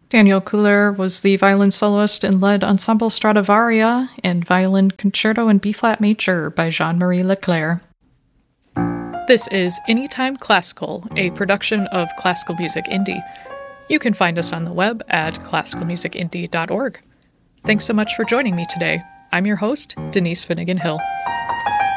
Daniel Couler was the violin soloist and led Ensemble Stradivaria and Violin Concerto in B-flat major by Jean-Marie Leclerc. This is Anytime Classical, a production of Classical Music Indie. You can find us on the web at classicalmusicindie.org. Thanks so much for joining me today. I'm your host, Denise Finnegan Hill.